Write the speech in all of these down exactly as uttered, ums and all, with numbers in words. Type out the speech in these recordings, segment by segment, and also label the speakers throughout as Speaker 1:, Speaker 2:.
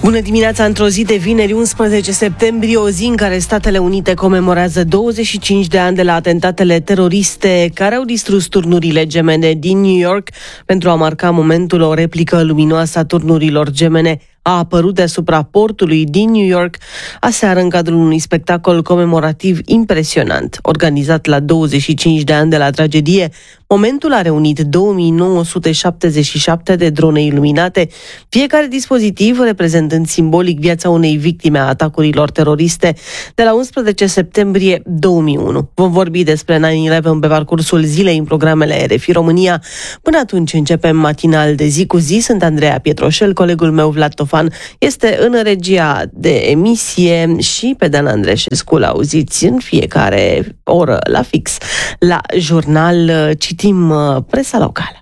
Speaker 1: Bună dimineața, într-o zi de vineri, unsprezece septembrie, o zi în care Statele Unite comemorează douăzeci și cinci de ani de la atentatele teroriste care au distrus turnurile gemene din New York. Pentru a marca momentul, o replică luminoasă a turnurilor gemene a apărut deasupra portului din New York aseară în cadrul unui spectacol comemorativ impresionant. Organizat la douăzeci și cinci de ani de la tragedie, momentul a reunit două mii nouă sute șaptezeci și șapte de drone iluminate, fiecare dispozitiv reprezentând simbolic viața unei victime a atacurilor teroriste de la unsprezece septembrie două mii unu. Vom vorbi despre nine eleven pe parcursul zilei în programele R F I România. Până atunci începem matinal de zi cu zi. Sunt Andreea Pietroșel, colegul meu Vlad Tofan este în regia de emisie și pe Dan Andreșescu l-auziți în fiecare oră la fix la jurnal. Citim presa locală.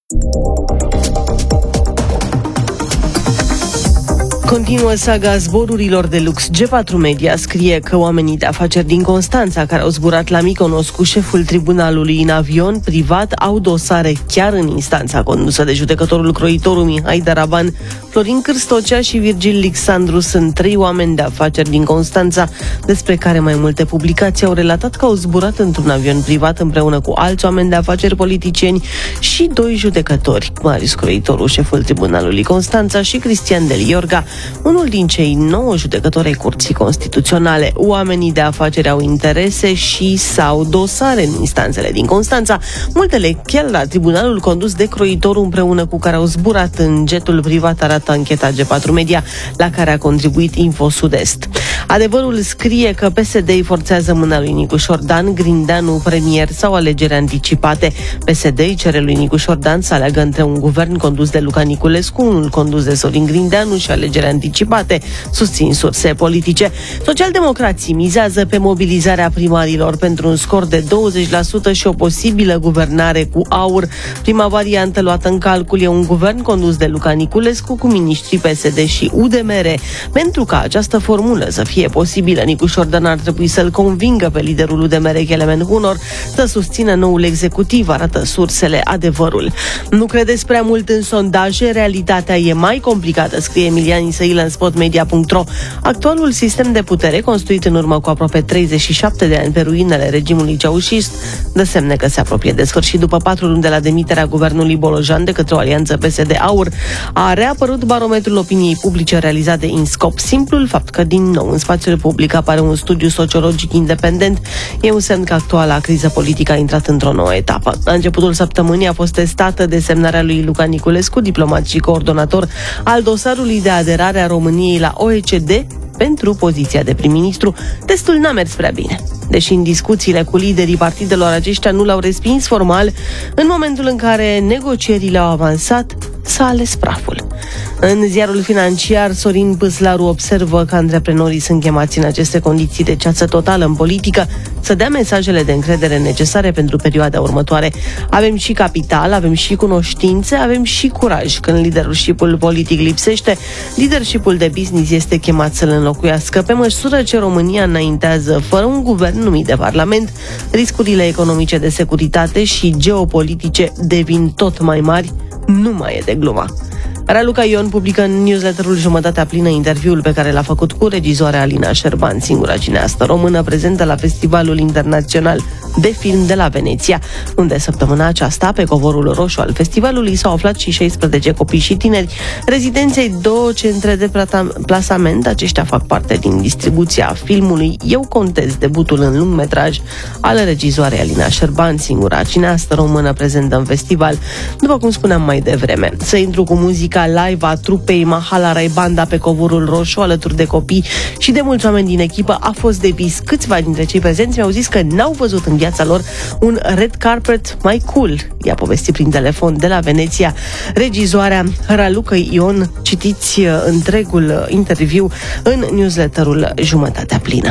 Speaker 1: Continuă saga zborurilor de lux. G patru Media scrie că oamenii de afaceri din Constanța care au zburat la Mykonos cu șeful tribunalului în avion privat au dosare chiar în instanța condusă de judecătorul croitorul Mihai Daraban. Florin Cârstocea și Virgil Lixandru sunt trei oameni de afaceri din Constanța despre care mai multe publicații au relatat că au zburat într-un avion privat împreună cu alți oameni de afaceri politicieni și doi judecători, Marius Croitorul, șeful tribunalului Constanța, și Cristian Del Iorga, unul din cei nouă judecători ai Curții Constituționale. Oamenii de afaceri au interese și sau dosare în instanțele din Constanța, multele chiar la tribunalul condus de Croitorul împreună cu care au zburat în jetul privat, arată ancheta G patru Media, la care a contribuit Info Sud-Est. Adevărul scrie că P S D îi forțează mâna lui Nicușor Dan, Grindeanu premier sau alegeri anticipate. P S D îi cere lui Nicușor Dan să aleagă între un guvern condus de Luca Niculescu, unul condus de Sorin Grindeanu și alegeri anticipate, susțin surse politice. Socialdemocrații mizează pe mobilizarea primarilor pentru un scor de douăzeci la sută și o posibilă guvernare cu aur. Prima variantă luată în calcul e un guvern condus de Luca Niculescu cu miniștrii P S D și U D M R. Pentru ca această formulă să fie posibilă, Nicușor Dan ar trebui să-l convingă pe liderul U D M R, Kelemen Hunor, să susțină noul executiv, arată sursele Adevărul. Nu credeți prea mult în sondaje, realitatea e mai complicată, scrie Emilian Isăilă în spotmedia punct ro. Actualul sistem de putere, construit în urmă cu aproape treizeci și șapte de ani pe ruinele regimului ceaușist, dă semne că se apropie de sfârșit. După patru luni de la demiterea guvernului Bolojan de către o alianță P S D-Aur, a reapărut barometrul opiniei publice realizat de INSCOP. Simplul fapt că din nou în spațiul public apare un studiu sociologic independent e un semn că actuala criză politică a intrat într-o nouă etapă. La începutul săptămânii a fost testată desemnarea lui Luca Niculescu, diplomat și coordonator al dosarului de aderare a României la O E C D pentru poziția de prim-ministru. Testul n-a mers prea bine. Deși în discuțiile cu liderii partidelor aceștia nu l-au respins formal, în momentul în care negocierile au avansat, s-a ales praful. În ziarul financiar, Sorin Păslaru observă că antreprenorii sunt chemați în aceste condiții de ceață totală în politică să dea mesajele de încredere necesare pentru perioada următoare. Avem și capital, avem și cunoștințe, avem și curaj. Când leadership-ul politic lipsește, leadership-ul de business este chemat să-l înlocuiască. Pe măsură ce România înaintează fără un guvern numit de Parlament, riscurile economice, de securitate și geopolitice devin tot mai mari. Nu mai e de glumă. Raluca Ion publică în newsletterul Jumătatea Plină interviul pe care l-a făcut cu regizoarea Alina Șerban, singura cineastă română prezentă la Festivalul Internațional de Film de la Veneția, unde săptămâna aceasta, pe covorul roșu al festivalului, s-au aflat și șaisprezece copii și tineri, rezidenți ai două centre de plasament. Aceștia fac parte din distribuția filmului Eu contez, debutul în lungmetraj al regizoarei Alina Șerban, singura cineastă română prezentă în festival. După cum spuneam mai devreme, să intru cu muzica live a trupei Mahala Rai Banda pe covorul roșu alături de copii și de mulți oameni din echipă a fost de vis. Câțiva dintre cei prezenți mi-au zis că n-au văzut în viața lor un red carpet mai cool. I-a povestit prin telefon de la Veneția regizoarea Raluca Ion. Citiți întregul interviu în newsletterul Jumătatea Plină.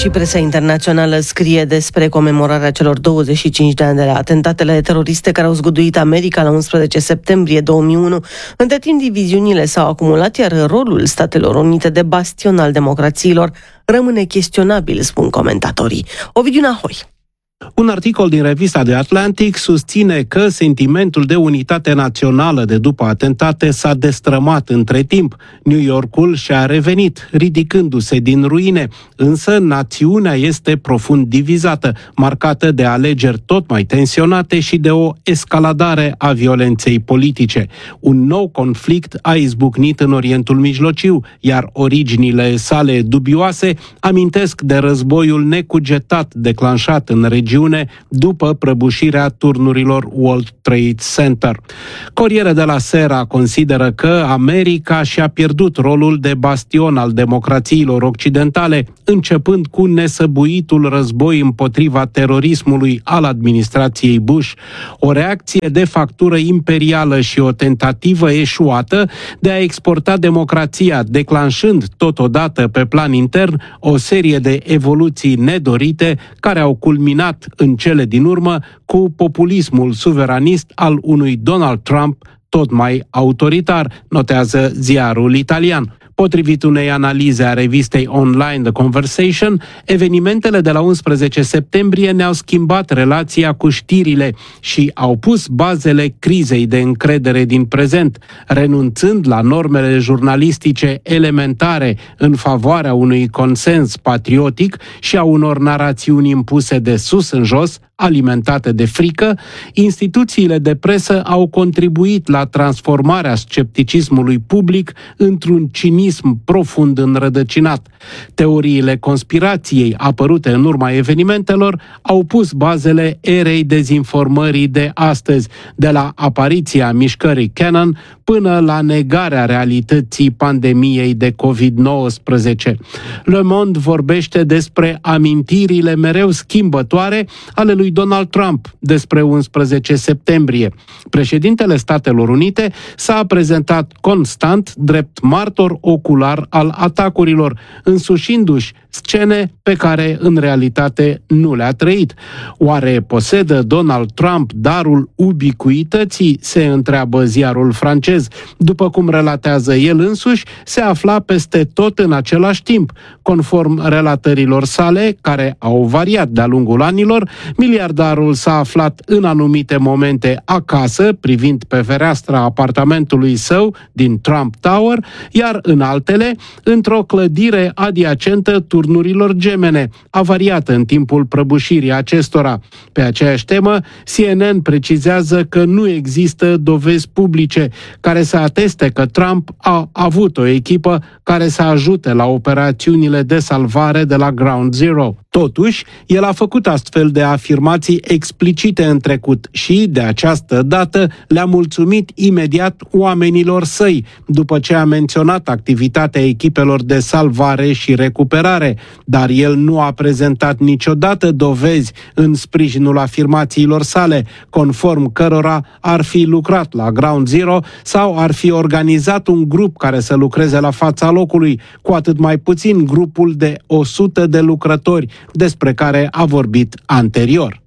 Speaker 1: Și presa internațională scrie despre comemorarea celor douăzeci și cinci de ani de la atentatele teroriste care au zguduit America la unsprezece septembrie două mii unu. Între timp, diviziunile s-au acumulat, iar rolul Statelor Unite de bastion al democrațiilor rămâne chestionabil, spun comentatorii. Ovidiu Nahoi.
Speaker 2: Un articol din revista The Atlantic susține că sentimentul de unitate națională de după atentate s-a destrămat între timp. New Yorkul și-a revenit, ridicându-se din ruine, însă națiunea este profund divizată, marcată de alegeri tot mai tensionate și de o escaladare a violenței politice. Un nou conflict a izbucnit în Orientul Mijlociu, iar originile sale dubioase amintesc de războiul necugetat declanșat în regiune după prăbușirea turnurilor World Trade Center. Corriere della Sera consideră că America și-a pierdut rolul de bastion al democrațiilor occidentale, începând cu nesăbuitul război împotriva terorismului al administrației Bush, o reacție de factură imperială și o tentativă eșuată de a exporta democrația, declanșând totodată pe plan intern o serie de evoluții nedorite care au culminat în cele din urmă cu populismul suveranist al unui Donald Trump tot mai autoritar, notează ziarul italian. Potrivit unei analize a revistei online The Conversation, evenimentele de la unsprezece septembrie ne-au schimbat relația cu știrile și au pus bazele crizei de încredere din prezent, renunțând la normele jurnalistice elementare în favoarea unui consens patriotic și a unor narațiuni impuse de sus în jos, alimentate de frică. Instituțiile de presă au contribuit la transformarea scepticismului public într-un cinism profund înrădăcinat. Teoriile conspirației apărute în urma evenimentelor au pus bazele erei dezinformării de astăzi, de la apariția mișcării Canon până la negarea realității pandemiei de covid nouăsprezece. Le Monde vorbește despre amintirile mereu schimbătoare ale lui Donald Trump despre unsprezece septembrie. Președintele Statelor Unite s-a prezentat constant drept martor ocular al atacurilor, însușindu-și scene pe care în realitate nu le-a trăit. Oare posedă Donald Trump darul ubicuității, se întreabă ziarul francez. După cum relatează el însuși, se afla peste tot în același timp. Conform relatărilor sale, care au variat de-a lungul anilor, miliardarul s-a aflat în anumite momente acasă, privind pe fereastra apartamentului său din Trump Tower, iar în altele, într-o clădire adiacentă turnurilor gemene, avariată în timpul prăbușirii acestora. Pe aceeași temă, C N N precizează că nu există dovezi publice care să ateste că Trump a avut o echipă care să ajute la operațiunile de salvare de la Ground Zero. Totuși, el a făcut astfel de afirmații explicite în trecut și, de această dată, le-a mulțumit imediat oamenilor săi, după ce a menționat activitatea echipelor de salvare și recuperare, dar el nu a prezentat niciodată dovezi în sprijinul afirmațiilor sale, conform cărora ar fi lucrat la Ground Zero sau ar fi organizat un grup care să lucreze la fața locului, cu atât mai puțin grupul de o sută de lucrători despre care a vorbit anterior.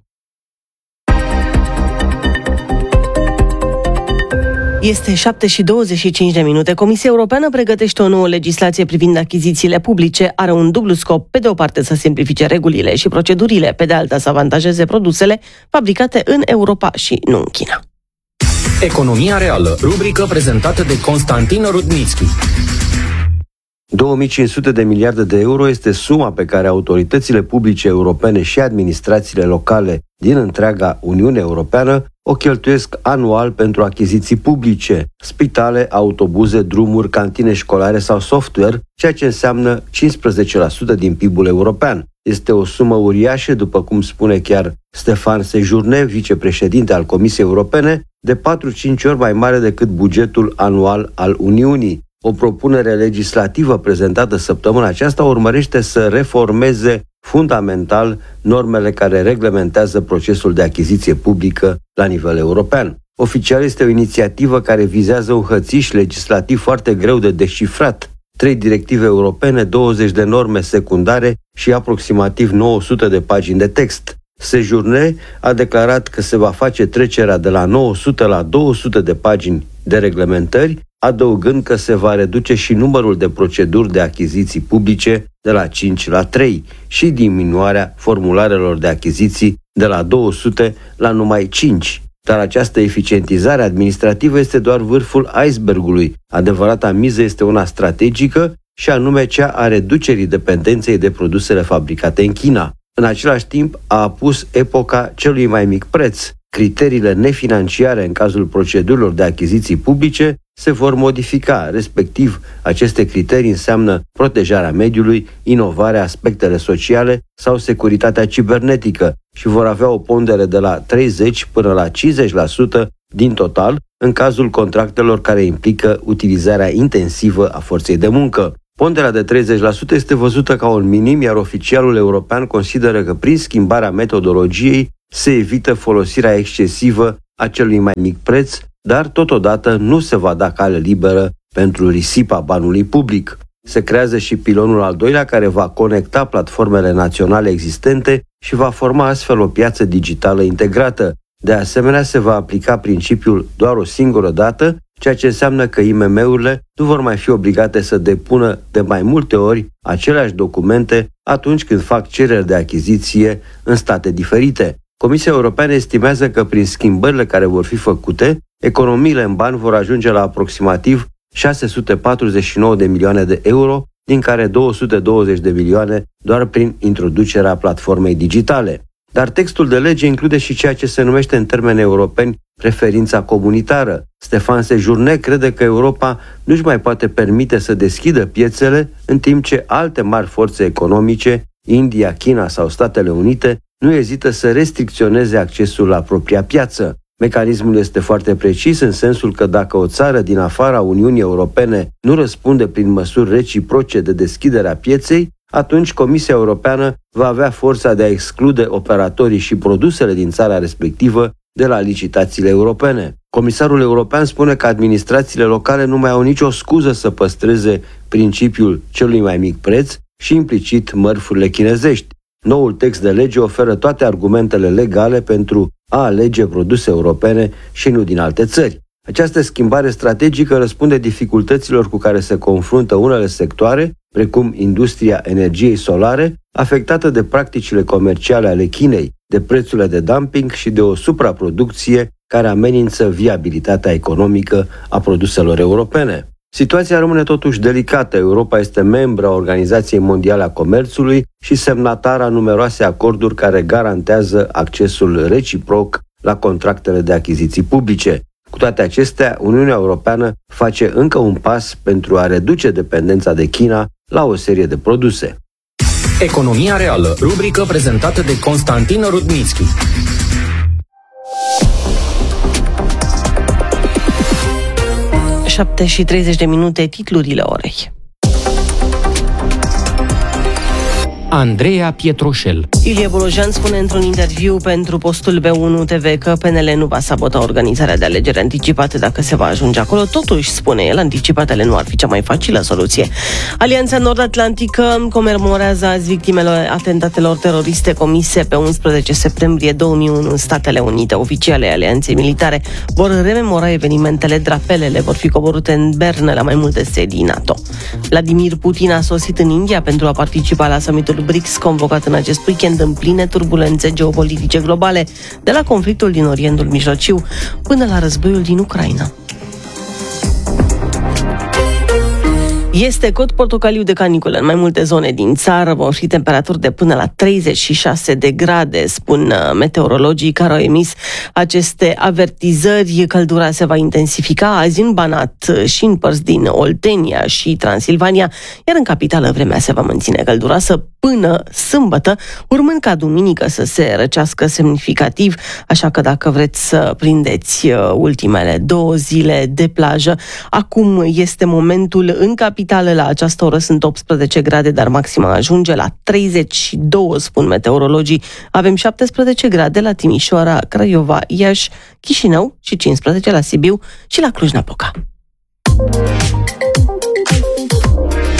Speaker 1: Este șapte și douăzeci și cinci de minute. Comisia Europeană pregătește o nouă legislație privind achizițiile publice. Are un dublu scop. Pe de o parte să simplifice regulile și procedurile, pe de alta să avantajeze produsele fabricate în Europa și nu în China.
Speaker 3: Economia reală, rubrică prezentată de Constantin Rudnitsky.
Speaker 4: două mii cinci sute de miliarde de euro este suma pe care autoritățile publice europene și administrațiile locale din întreaga Uniune Europeană o cheltuiesc anual pentru achiziții publice, spitale, autobuze, drumuri, cantine școlare sau software, ceea ce înseamnă cincisprezece la sută din P I B-ul european. Este o sumă uriașă, după cum spune chiar Stefan Sejourné, vicepreședinte al Comisiei Europene, de patru-cinci ori mai mare decât bugetul anual al Uniunii. O propunere legislativă prezentată săptămâna aceasta urmărește să reformeze fundamental normele care reglementează procesul de achiziție publică la nivel european. Oficial este o inițiativă care vizează un hățiș legislativ foarte greu de descifrat. trei directive europene, douăzeci de norme secundare și aproximativ nouă sute de pagini de text. Sejourné a declarat că se va face trecerea de la nouă sute la două sute de pagini de reglementări, adăugând că se va reduce și numărul de proceduri de achiziții publice de la cinci la trei și diminuarea formularelor de achiziții de la două sute la numai cinci. Dar această eficientizare administrativă este doar vârful icebergului. Adevărata miză este una strategică și anume cea a reducerii dependenței de produsele fabricate în China. În același timp, a apus epoca celui mai mic preț. Criteriile nefinanciare în cazul procedurilor de achiziții publice se vor modifica, respectiv aceste criterii înseamnă protejarea mediului, inovarea, aspectele sociale sau securitatea cibernetică și vor avea o pondere de la treizeci până la cincizeci la sută din total în cazul contractelor care implică utilizarea intensivă a forței de muncă. Ponderea de treizeci la sută este văzută ca un minim, iar oficialul european consideră că prin schimbarea metodologiei se evită folosirea excesivă a celui mai mic preț, dar totodată nu se va da cale liberă pentru risipa banului public. Se creează și pilonul al doilea care va conecta platformele naționale existente și va forma astfel o piață digitală integrată. De asemenea, se va aplica principiul doar o singură dată, ceea ce înseamnă că I M M-urile nu vor mai fi obligate să depună de mai multe ori aceleași documente atunci când fac cereri de achiziție în state diferite. Comisia Europeană estimează că prin schimbările care vor fi făcute, economiile în bani vor ajunge la aproximativ șase sute patruzeci și nouă de milioane de euro, din care două sute douăzeci de milioane doar prin introducerea platformei digitale. Dar textul de lege include și ceea ce se numește în termeni europeni preferința comunitară. Stefan Sejourné crede că Europa nu-și mai poate permite să deschidă piețele, în timp ce alte mari forțe economice, India, China sau Statele Unite, nu ezită să restricționeze accesul la propria piață. Mecanismul este foarte precis în sensul că dacă o țară din afara Uniunii Europene nu răspunde prin măsuri reciproce de deschidere a pieței, atunci Comisia Europeană va avea forța de a exclude operatorii și produsele din țara respectivă de la licitațiile europene. Comisarul european spune că administrațiile locale nu mai au nicio scuză să păstreze principiul celui mai mic preț și implicit mărfurile chinezești. Noul text de lege oferă toate argumentele legale pentru a alege produse europene și nu din alte țări. Această schimbare strategică răspunde dificultăților cu care se confruntă unele sectoare, precum industria energiei solare, afectată de practicile comerciale ale Chinei, de prețurile de dumping și de o supraproducție care amenință viabilitatea economică a produselor europene. Situația rămâne totuși delicată. Europa este membră a Organizației Mondiale a Comerțului și semnatară a numeroase acorduri care garantează accesul reciproc la contractele de achiziții publice. Cu toate acestea, Uniunea Europeană face încă un pas pentru a reduce dependența de China la o serie de produse.
Speaker 3: Economia reală, rubrică prezentată de Constantin Rudnitsky.
Speaker 1: șapte și treizeci de minute, titlurile orei.
Speaker 5: Andreea Pietroșel.
Speaker 1: Ilie Bolojan spune într-un interviu pentru postul B unu T V că P N L nu va sabota organizarea de alegeri anticipate dacă se va ajunge acolo. Totuși, spune el, anticipatele nu ar fi cea mai facilă soluție. Alianța Nord-Atlantică comemorează azi victimele atentatelor teroriste comise pe unsprezece septembrie două mii unu în Statele Unite. Oficialii Alianței Militare vor rememora evenimentele, drapelele vor fi coborâte în Berne la mai multe sedii NATO. Vladimir Putin a sosit în India pentru a participa la summitul B R I C S convocat în acest weekend în pline turbulențe geopolitice globale, de la conflictul din Orientul Mijlociu până la războiul din Ucraina. Este cod portocaliu de caniculă în mai multe zone din țară, vor fi temperaturi de până la treizeci și șase de grade, spun meteorologii care au emis aceste avertizări. Căldura se va intensifica azi în Banat și în părți din Oltenia și Transilvania, iar în capitală vremea se va menține călduroasă până sâmbătă, urmând ca duminică să se răcească semnificativ, așa că dacă vreți să prindeți ultimele două zile de plajă, acum este momentul. În capitală la această oră sunt optsprezece grade, dar maxima ajunge la treizeci și doi, spun meteorologii. Avem șaptesprezece grade la Timișoara, Craiova, Iași, Chișinău și cincisprezece la Sibiu și la Cluj-Napoca.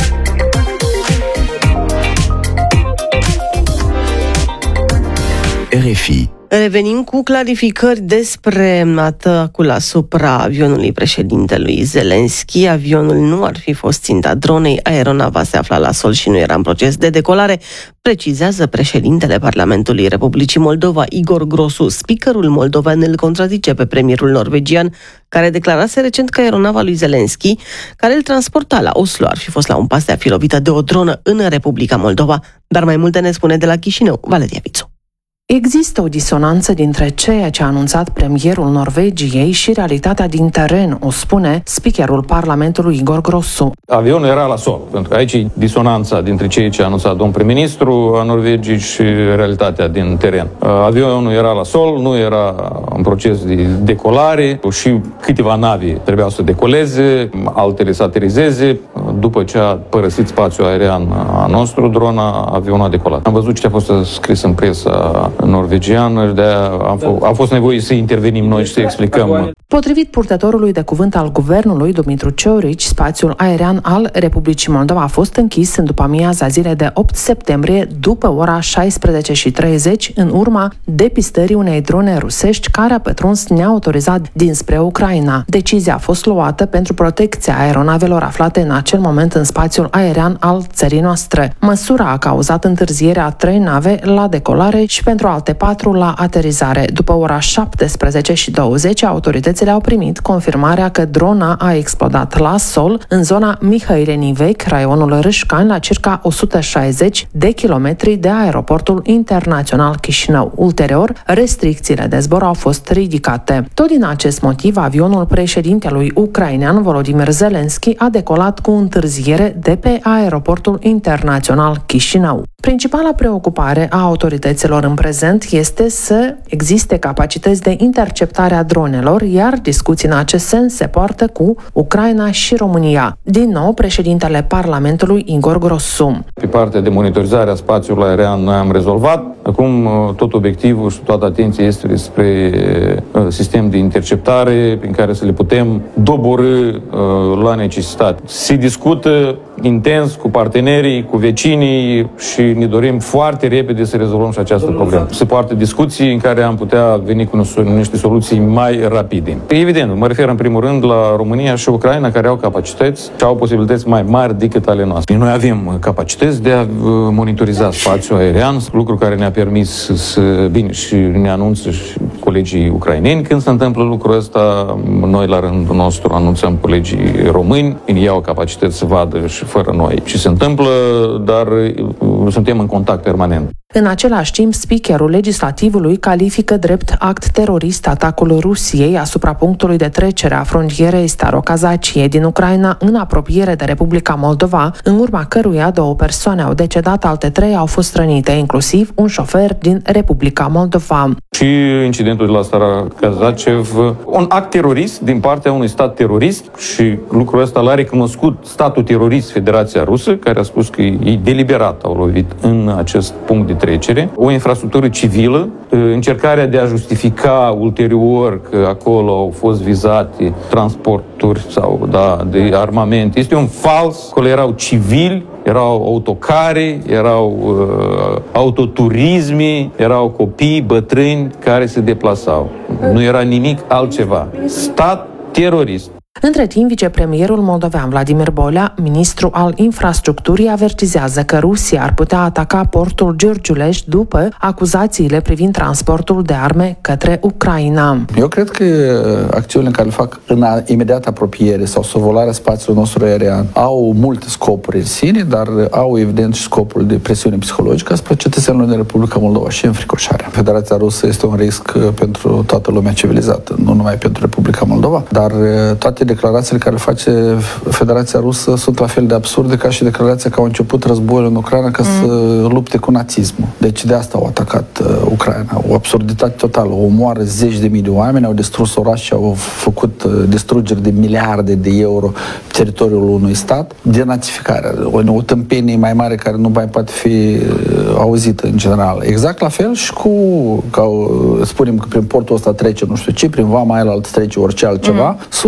Speaker 6: R F I.
Speaker 1: Revenim cu clarificări despre atacul asupra avionului președintelui Zelensky. Avionul nu ar fi fost ținta dronei, aeronava se afla la sol și nu era în proces de decolare, precizează președintele Parlamentului Republicii Moldova, Igor Grosu. Speakerul moldovean îl contrazice pe premierul norvegian, care declarase recent că aeronava lui Zelensky, care îl transporta la Oslo, ar fi fost la un pas de a fi lovită de o dronă în Republica Moldova. Dar mai multe ne spune de la Chișinău, Valeria Vițu.
Speaker 7: Există o disonanță dintre ceea ce a anunțat premierul Norvegiei și realitatea din teren, o spune speakerul Parlamentului Igor Grosu.
Speaker 8: Avionul era la sol, pentru că aici e disonanța dintre ceea ce a anunțat domnul prim-ministru a Norvegiei și realitatea din teren. Avionul era la sol, nu era în proces de decolare și câteva navi trebuiau să decoleze, altele să aterizeze. După ce a părăsit spațiul aerian a nostru, drona, avionul a decolat. Am văzut ce a fost scris în presa norvegiană și de-aia a, f- a fost nevoie să intervenim noi și să explicăm.
Speaker 7: Potrivit purtătorului de cuvânt al guvernului, Dumitru Ciorici, spațiul aerian al Republicii Moldova a fost închis în după-amiaza zilei de opt septembrie, după ora șaisprezece și treizeci, în urma depistării unei drone rusești care a pătruns neautorizat dinspre Ucraina. Decizia a fost luată pentru protecția aeronavelor aflate în acel moment în spațiul aerian al țării noastre. Măsura a cauzat întârzierea a trei nave la decolare și pentru alte patru la aterizare. După ora șaptesprezece și douăzeci, autoritățile au primit confirmarea că drona a explodat la sol în zona Mihaileni Vechi, raionul Râșcani, la circa o sută șaizeci de kilometri de aeroportul internațional Chișinău. Ulterior, restricțiile de zbor au fost ridicate. Tot din acest motiv, avionul președintelui ucrainean Volodymyr Zelensky a decolat cu întârziere de pe aeroportul internațional Chișinău. Principala preocupare a autorităților în prezent este să existe capacități de interceptare a dronelor, iar discuții în acest sens se poartă cu Ucraina și România. Din nou, președintele Parlamentului Igor Grosu.
Speaker 8: Pe partea de monitorizare a spațiului aerian noi am rezolvat. Acum tot obiectivul și toată atenția este spre sistem de interceptare prin care să le putem doborî la necesitate. Se discută intens cu partenerii, cu vecinii și ne dorim foarte repede să rezolvăm și această problemă. Se poartă discuții în care am putea veni cu niște soluții mai rapide. Evident, mă refer în primul rând la România și Ucraina, care au capacități și au posibilități mai mari decât ale noastre. Noi avem capacități de a monitoriza spațiul aerian, lucru care ne-a permis să, bine, și ne anunță și colegii ucraineni când se întâmplă lucrul ăsta. Noi, la rândul nostru, anunțăm colegii români, ei au capacități să vadă și fără noi ce se întâmplă, dar suntem în contact permanent.
Speaker 7: În același timp, speakerul legislativului califică drept act terorist atacul Rusiei asupra punctului de trecere a frontierei Staro-Kazaciei din Ucraina în apropiere de Republica Moldova, în urma căruia două persoane au decedat, alte trei au fost rănite, inclusiv un șofer din Republica Moldova.
Speaker 8: Și incidentul de la Staro-Kazacev, un act terorist din partea unui stat terorist, și lucrul ăsta l-a recunoscut statul terorist Federația Rusă, care a spus că ei deliberat au lovit în acest punct de trecere, o infrastructură civilă, încercarea de a justifica ulterior că acolo au fost vizate transporturi sau da, de armament. Este un fals, acolo erau civili, erau autocare, erau uh, autoturisme, erau copii, bătrâni care se deplasau. Nu era nimic altceva. Stat terorist.
Speaker 7: Între timp, vicepremierul moldovean Vladimir Bolea, ministru al infrastructurii, avertizează că Rusia ar putea ataca portul Giurgiuleș după acuzațiile privind transportul de arme către Ucraina.
Speaker 9: Eu cred că acțiunile care le fac în imediată apropiere sau survolarea spațiului nostru aerian au multe scopuri în sine, dar au evident și scopul de presiune psihologică asupra cetățenilor din Republica Moldova și înfricoșarea. Federația Rusă este un risc pentru toată lumea civilizată, nu numai pentru Republica Moldova, dar toate declarațiile care le face Federația Rusă sunt la fel de absurde ca și declarația că au început războiul în Ucraina ca mm. să lupte cu nazismul. Deci de asta au atacat uh, Ucraina. O absurditate totală. O omoară zeci de mii de oameni, au distrus orașe, au făcut uh, distrugeri de miliarde de euro pe teritoriul unui stat. Denazificarea. O, o tâmpenie mai mare care nu mai poate fi uh, auzită în general. Exact la fel și cu, ca, uh, spunem că prin portul ăsta trece nu știu ce, prin vama aia altă trece orice altceva. Mm. Sunt niște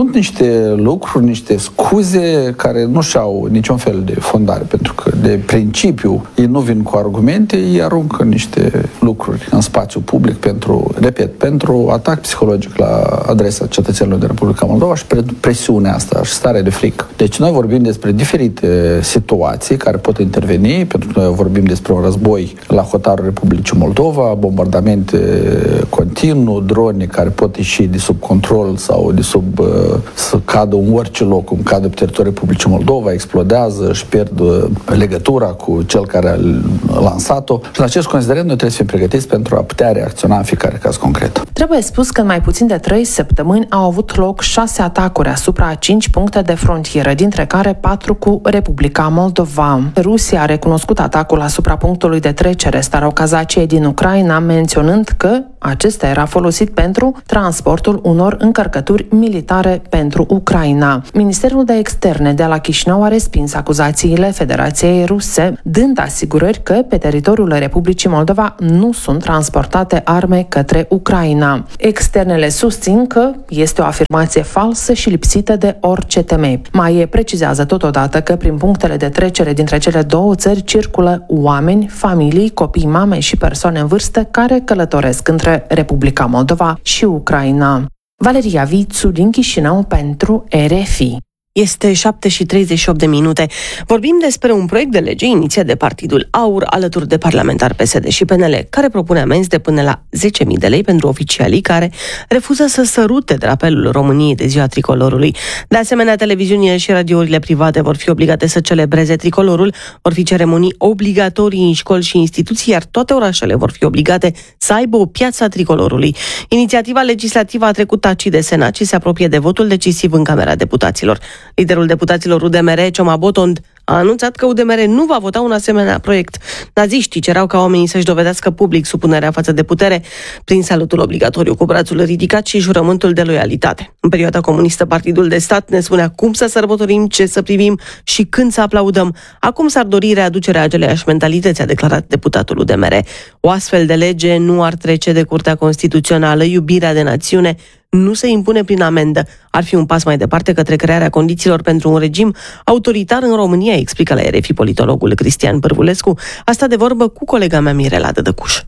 Speaker 9: niște lucruri, niște scuze care nu și-au niciun fel de fondare, pentru că de principiu ei nu vin cu argumente, ei aruncă niște lucruri în spațiu public pentru, repet, pentru atac psihologic la adresa cetățenilor de Republica Moldova și presiunea asta și starea de frică. Deci noi vorbim despre diferite situații care pot interveni, pentru că noi vorbim despre un război la hotarul Republicii Moldova, bombardamente continuu, drone care pot ieși de sub control sau de sub să cadă în orice loc, cum cadă pe teritoriul Republicii Moldova, explodează, își pierd legătura cu cel care a lansat-o. Și în acest considerent noi trebuie să fim pregătiți pentru a putea reacționa în fiecare caz concret.
Speaker 7: Trebuie spus că în mai puțin de trei săptămâni au avut loc șase atacuri asupra a cinci puncte de frontieră, dintre care patru cu Republica Moldova. Rusia a recunoscut atacul asupra punctului de trecere Starocazacie din Ucraina, menționând că acesta era folosit pentru transportul unor încărcături militare pentru Ucraina. Ministerul de Externe de la Chișinău a respins acuzațiile Federației Ruse, dând asigurări că pe teritoriul Republicii Moldova nu sunt transportate arme către Ucraina. Externele susțin că este o afirmație falsă și lipsită de orice temei. Mai precizează totodată că prin punctele de trecere dintre cele două țări circulă oameni, familii, copii, mame și persoane în vârstă care călătoresc între Republica Moldova și Ucraina. Valeria Vițu din Chișinău pentru R F I.
Speaker 1: Este șapte și treizeci și opt de minute. Vorbim despre un proiect de lege inițiat de Partidul AUR alături de parlamentari P S D și P N L, care propune amenzi de până la zece mii de lei pentru oficialii care refuză să sărute drapelul României de ziua tricolorului. De asemenea, televiziunile și radiourile private vor fi obligate să celebreze tricolorul, vor fi ceremonii obligatorii în școli și instituții, iar toate orașele vor fi obligate să aibă o piață a tricolorului. Inițiativa legislativă a trecut taci de Senat și se apropie de votul decisiv în Camera Deputaților. Liderul deputaților U D M R, Cioma Botond, a anunțat că U D M R nu va vota un asemenea proiect. Naziștii cereau ca oamenii să-și dovedească public supunerea față de putere prin salutul obligatoriu cu brațul ridicat și jurământul de loialitate. În perioada comunistă, Partidul de Stat ne spunea cum să sărbătorim, ce să privim și când să aplaudăm. Acum s-ar dori readucerea aceleiași mentalități, a declarat deputatul U D M R. O astfel de lege nu ar trece de Curtea Constituțională. Iubirea de națiune nu se impune prin amendă. Ar fi un pas mai departe către crearea condițiilor pentru un regim autoritar în România, explică la R F I politologul Cristian Pârvulescu. A stat de vorbă cu colega mea Mirela Dădăcuș.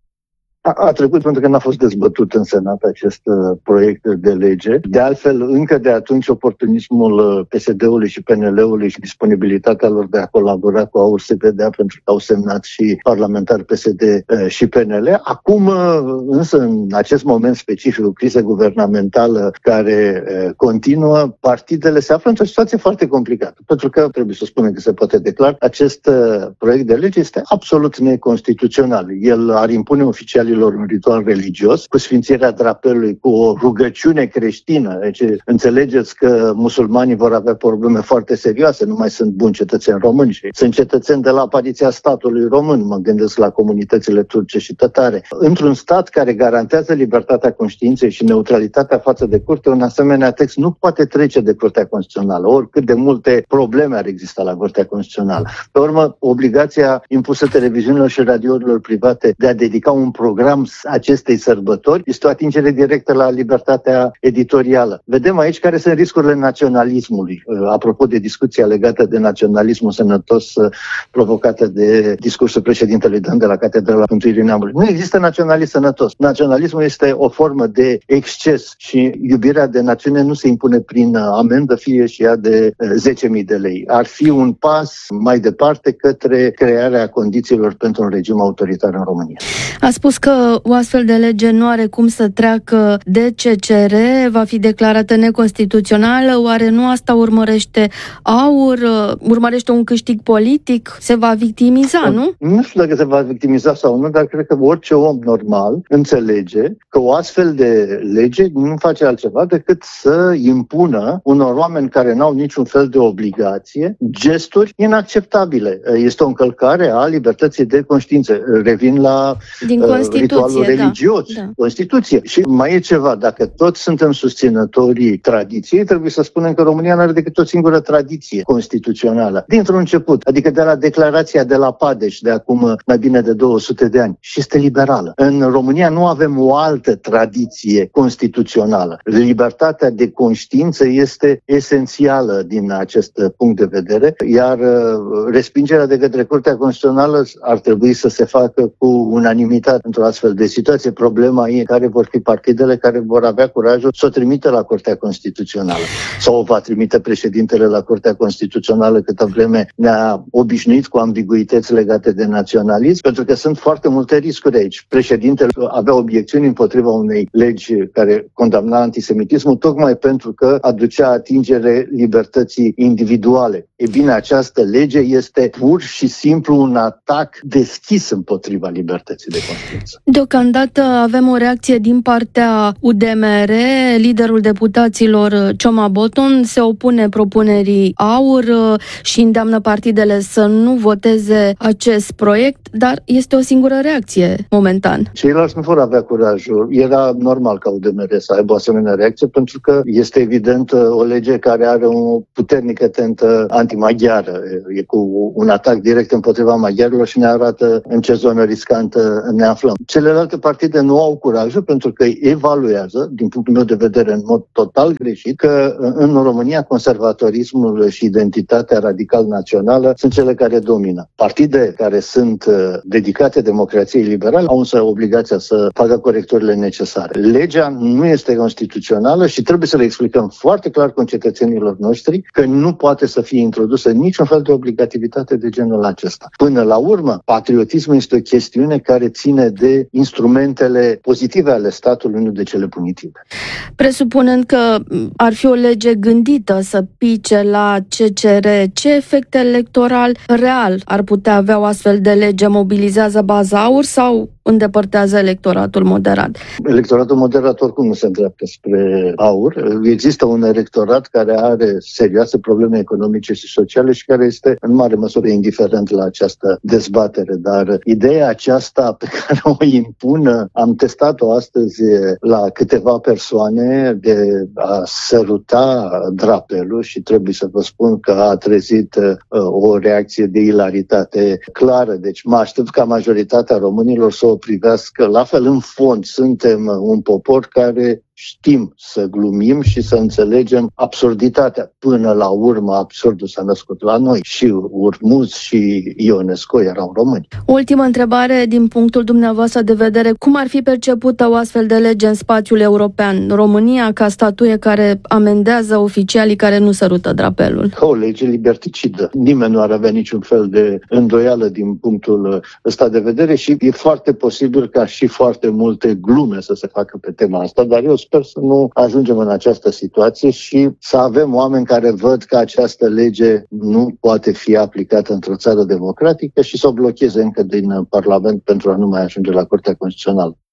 Speaker 6: A, a trecut pentru că n-a fost dezbătut în Senat acest uh, proiect de lege. De altfel, încă de atunci, oportunismul P S D-ului și P N L-ului și disponibilitatea lor de a colabora cu AUR se vedea pentru că au semnat și parlamentari P S D uh, și P N L. Acum, uh, însă, în acest moment specific, o criză guvernamentală care uh, continuă, partidele se află într-o situație foarte complicată. Pentru că, trebuie să spunem că se poate declara, acest uh, proiect de lege este absolut neconstituțional. El ar impune oficialii un ritual religios, cu sfințirea drapelului, cu o rugăciune creștină. Deci înțelegeți că musulmanii vor avea probleme foarte serioase, nu mai sunt buni cetățeni români și sunt cetățeni de la apariția statului român, mă gândesc la comunitățile turce și tatare. Într-un stat care garantează libertatea conștiinței și neutralitatea față de curte, un asemenea text nu poate trece de Curtea Constituțională, oricât de multe probleme ar exista la Curtea Constituțională. Pe urmă, obligația impusă televiziunilor și radiourilor private de a dedica un program acestei sărbători este o atingere directă la libertatea editorială. Vedem aici care sunt riscurile naționalismului. Apropo de discuția legată de naționalismul sănătos provocată de discursul președintelui Dan de la Catedrala Mântuirii Neamului. Nu există naționalism sănătos. Naționalismul este o formă de exces și iubirea de națiune nu se impune prin amendă, fie și ea de zece mii de lei. Ar fi un pas mai departe către crearea condițiilor pentru un regim autoritar în România.
Speaker 10: A spus că o astfel de lege nu are cum să treacă de C C R, va fi declarată neconstituțională. Oare nu asta urmărește AUR? Urmărește un câștig politic? Se va victimiza, nu? Nu
Speaker 6: știu dacă se va victimiza sau nu, dar cred că orice om normal înțelege că o astfel de lege nu face altceva decât să impună unor oameni care n-au niciun fel de obligație gesturi inacceptabile. Este o încălcare a libertății de conștiință. Revin la
Speaker 10: din Constituție.
Speaker 6: ritualul
Speaker 10: da,
Speaker 6: religios,
Speaker 10: da.
Speaker 6: Constituție. Și mai e ceva, dacă toți suntem susținătorii tradiției, trebuie să spunem că România nu are decât o singură tradiție constituțională. Dintr-un început, adică de la declarația de la Padeș de acum mai bine de două sute de ani, și este liberală. În România nu avem o altă tradiție constituțională. Libertatea de conștiință este esențială din acest punct de vedere, iar respingerea de către Curtea Constituțională ar trebui să se facă cu unanimitate într-o astfel de situație. Problema e care vor fi partidele care vor avea curajul să o trimită la Curtea Constituțională. Sau o va trimite președintele la Curtea Constituțională câtă vreme ne-a obișnuit cu ambiguități legate de naționalism, pentru că sunt foarte multe riscuri aici. Președintele avea obiecțiuni împotriva unei legi care condamna antisemitismul, tocmai pentru că aducea atingere libertății individuale. E bine, această lege este pur și simplu un atac deschis împotriva libertății de conștiință.
Speaker 10: Deocamdată avem o reacție din partea U D M R. Liderul deputaților, Cioma Boton, se opune propunerii AUR și îndeamnă partidele să nu voteze acest proiect, dar este o singură reacție momentan.
Speaker 6: Ceilalți nu vor avea curajul. Era normal ca U D M R să aibă o asemenea reacție, pentru că este evident o lege care are o puternică tentă antimaghiară. E cu un atac direct împotriva maghiarilor și ne arată în ce zonă riscantă ne aflăm. Celelalte partide nu au curajul pentru că evaluează, din punctul meu de vedere, în mod total greșit, că în România conservatorismul și identitatea radical națională sunt cele care domină. Partide care sunt dedicate democrației liberale au însă obligația să facă corecturile necesare. Legea nu este constituțională și trebuie să le explicăm foarte clar concetățenilor noștri că nu poate să fie introdusă niciun fel de obligativitate de genul acesta. Până la urmă, patriotismul este o chestiune care ține de instrumentele pozitive ale statului, nu de cele punitive.
Speaker 10: Presupunând că ar fi o lege gândită să pice la C C R, ce efect electoral real ar putea avea o astfel de lege? Mobilizează baza AUR sau îndepărtează electoratul moderat?
Speaker 6: Electoratul moderat oricum nu se îndreaptă spre AUR. Există un electorat care are serioase probleme economice și sociale și care este în mare măsură indiferent la această dezbatere. Dar ideea aceasta pe care o impun, am testat-o astăzi la câteva persoane, de a săruta drapelul, și trebuie să vă spun că a trezit uh, o reacție de ilaritate clară. Deci mă aștept ca majoritatea românilor să o privească la fel. În fond, suntem un popor care știm să glumim și să înțelegem absurditatea. Până la urmă, absurdul s-a născut la noi. Și Urmuz și Ionesco erau români.
Speaker 10: Ultima întrebare din punctul dumneavoastră de vedere. Cum ar fi percepută o astfel de lege în spațiul european? România ca statuie care amendează oficialii care nu sărută drapelul.
Speaker 6: Ca o lege liberticidă. Nimeni nu ar avea niciun fel de îndoială din punctul ăsta de vedere și e foarte posibil ca și foarte multe glume să se facă pe tema asta, dar eu sper să nu ajungem în această situație și să avem oameni care văd că această lege nu poate fi aplicată într-o țară democratică și să o blocheze încă din Parlament pentru a nu mai ajunge la Curtea Constituțională.